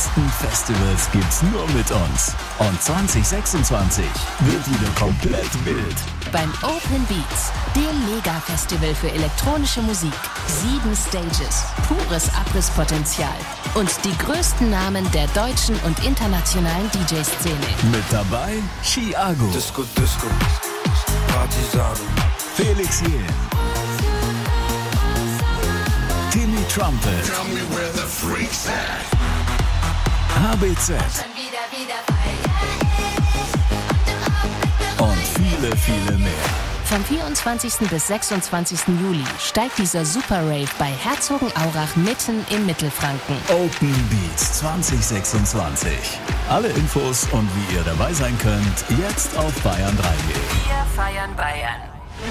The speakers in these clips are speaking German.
geilsten Festivals gibt's nur mit uns. Und 2026 wird wieder komplett wild. Beim Open Beats, dem Mega-Festival für elektronische Musik. 7 Stages, pures Abrisspotenzial und die größten Namen der deutschen und internationalen DJ-Szene. Mit dabei Chiago, Disco, Disco, Partisano, Felix Jähn, Timmy Trumpet, tell me where the freaks at. HBZ und viele, viele mehr. Vom 24. bis 26. Juli steigt dieser Super Rave bei Herzogenaurach mitten im Mittelfranken. Open Beats 2026. Alle Infos und wie ihr dabei sein könnt, jetzt auf bayern3.de. Wir feiern Bayern.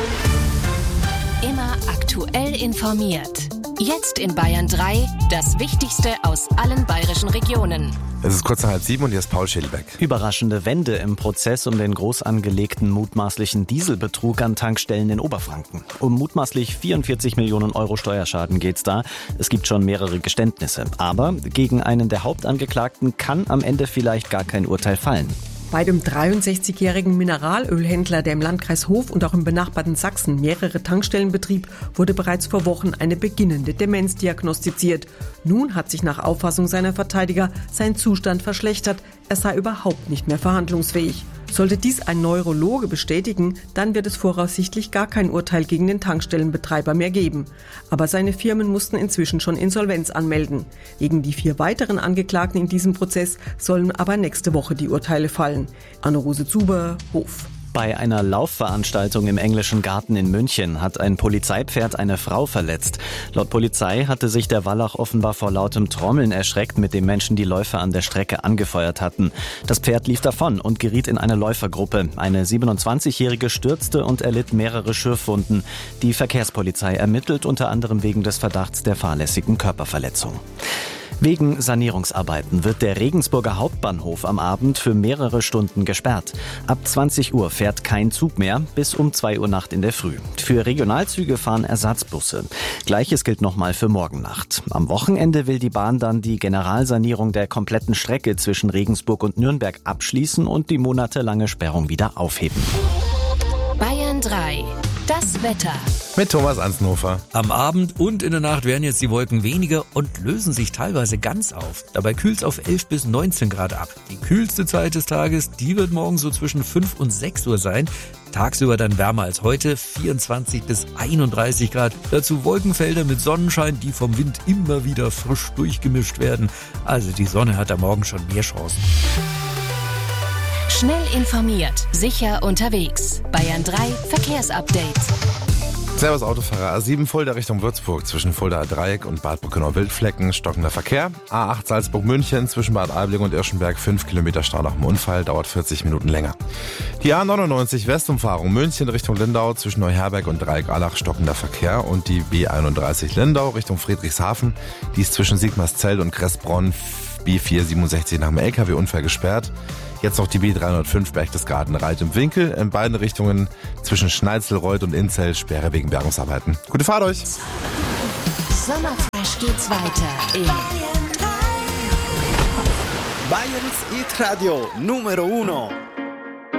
Immer aktuell informiert. Jetzt in Bayern 3, das Wichtigste aus allen bayerischen Regionen. Es ist kurz nach 6:30 und hier ist Paul Schädelbeck. Überraschende Wende im Prozess um den groß angelegten mutmaßlichen Dieselbetrug an Tankstellen in Oberfranken. Um mutmaßlich 44 Millionen Euro Steuerschaden geht's da. Es gibt schon mehrere Geständnisse. Aber gegen einen der Hauptangeklagten kann am Ende vielleicht gar kein Urteil fallen. Bei dem 63-jährigen Mineralölhändler, der im Landkreis Hof und auch im benachbarten Sachsen mehrere Tankstellen betrieb, wurde bereits vor Wochen eine beginnende Demenz diagnostiziert. Nun hat sich nach Auffassung seiner Verteidiger sein Zustand verschlechtert. Er sei überhaupt nicht mehr verhandlungsfähig. Sollte dies ein Neurologe bestätigen, dann wird es voraussichtlich gar kein Urteil gegen den Tankstellenbetreiber mehr geben. Aber seine Firmen mussten inzwischen schon Insolvenz anmelden. Gegen die 4 weiteren Angeklagten in diesem Prozess sollen aber nächste Woche die Urteile fallen. Anne-Rose Zuber, Hof. Bei einer Laufveranstaltung im Englischen Garten in München hat ein Polizeipferd eine Frau verletzt. Laut Polizei hatte sich der Wallach offenbar vor lautem Trommeln erschreckt, mit dem Menschen die Läufer an der Strecke angefeuert hatten. Das Pferd lief davon und geriet in eine Läufergruppe. Eine 27-Jährige stürzte und erlitt mehrere Schürfwunden. Die Verkehrspolizei ermittelt unter anderem wegen des Verdachts der fahrlässigen Körperverletzung. Wegen Sanierungsarbeiten wird der Regensburger Hauptbahnhof am Abend für mehrere Stunden gesperrt. Ab 20 Uhr fährt kein Zug mehr, bis um 2 Uhr Nacht in der Früh. Für Regionalzüge fahren Ersatzbusse. Gleiches gilt nochmal für morgen Nacht. Am Wochenende will die Bahn dann die Generalsanierung der kompletten Strecke zwischen Regensburg und Nürnberg abschließen und die monatelange Sperrung wieder aufheben. Bayern 3, das Wetter. Mit Thomas Ansnhofer. Am Abend und in der Nacht werden jetzt die Wolken weniger und lösen sich teilweise ganz auf. Dabei kühlt es auf 11 bis 19 Grad ab. Die kühlste Zeit des Tages, die wird morgen so zwischen 5 und 6 Uhr sein. Tagsüber dann wärmer als heute, 24 bis 31 Grad. Dazu Wolkenfelder mit Sonnenschein, die vom Wind immer wieder frisch durchgemischt werden. Also die Sonne hat am Morgen schon mehr Chancen. Schnell informiert, sicher unterwegs. Bayern 3 Verkehrsupdate. Servus Autofahrer. A7 Fulda Richtung Würzburg zwischen Fuldaer Dreieck und Bad Bruckenau-Wildflecken stockender Verkehr. A8 Salzburg-München zwischen Bad Aibling und Irschenberg 5 Kilometer Stau nach dem Unfall, dauert 40 Minuten länger. Die A99 Westumfahrung München Richtung Lindau zwischen Neuherberg und Dreieck-Allach stockender Verkehr und die B31 Lindau Richtung Friedrichshafen, die ist zwischen Sigmarszell und Kressbronn B467 nach dem LKW-Unfall gesperrt. Jetzt noch die B305 Berchtesgaden-Reit im Winkel. In beiden Richtungen zwischen Schneizelreuth und Inzell Sperre wegen Bergungsarbeiten. Gute Fahrt euch! Sommerfresh geht's weiter in Bayerns Hit Radio Numero 1.